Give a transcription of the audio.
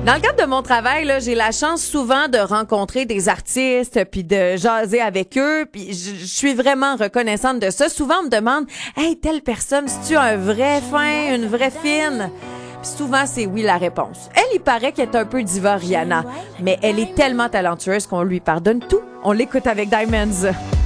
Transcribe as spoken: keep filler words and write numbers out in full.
Dans le cadre de mon travail, là, j'ai la chance souvent de rencontrer des artistes puis de jaser avec eux. Puis je, je suis vraiment reconnaissante de ça. Souvent, on me demande « Hey, telle personne, c'est-tu un vrai fin, une vraie fine? » Puis souvent, c'est oui la réponse. Elle, il paraît qu'elle est un peu diva, Rihanna. Mais elle est tellement talentueuse qu'on lui pardonne tout. On l'écoute avec Diamonds.